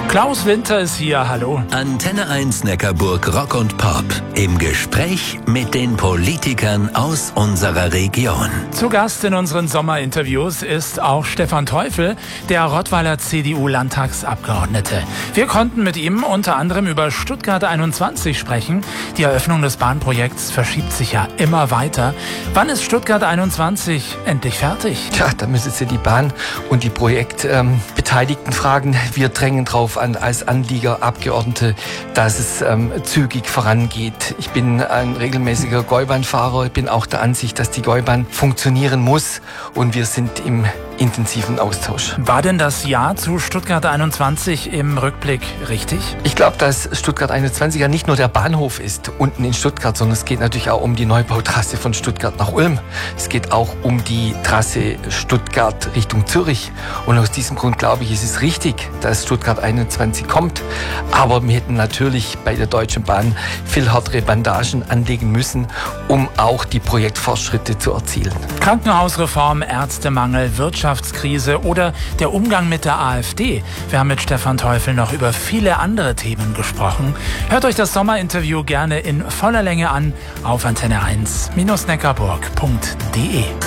Klaus Winter ist hier, hallo. Antenne 1 Neckarburg Rock und Pop im Gespräch mit den Politikern aus unserer Region. Zu Gast in unseren Sommerinterviews ist auch Stefan Teufel, der Rottweiler CDU-Landtagsabgeordnete. Wir konnten mit ihm unter anderem über Stuttgart 21 sprechen. Die Eröffnung des Bahnprojekts verschiebt sich ja immer weiter. Wann ist Stuttgart 21 endlich fertig? Tja, da müssen Sie die Bahn und die Projektbeteiligten fragen. Wir drängen drauf an als Anliegerabgeordnete, dass es zügig vorangeht. Ich bin ein regelmäßiger Gäubahnfahrer. Ich bin auch der Ansicht, dass die Gäubahn funktionieren muss und wir sind im intensiven Austausch. War denn das Ja zu Stuttgart 21 im Rückblick richtig? Ich glaube, dass Stuttgart 21 ja nicht nur der Bahnhof ist, unten in Stuttgart, sondern es geht natürlich auch um die Neubautrasse von Stuttgart nach Ulm. Es geht auch um die Trasse Stuttgart Richtung Zürich. Und aus diesem Grund glaube ich, ist es richtig, dass Stuttgart 21 kommt. Aber wir hätten natürlich bei der Deutschen Bahn viel härtere Bandagen anlegen müssen, um auch die Projektfortschritte zu erzielen. Krankenhausreform, Ärztemangel, Wirtschaftskrise oder der Umgang mit der AfD. Wir haben mit Stefan Teufel noch über viele andere Themen gesprochen. Hört euch das Sommerinterview gerne in voller Länge an auf antenne1-neckarburg.de.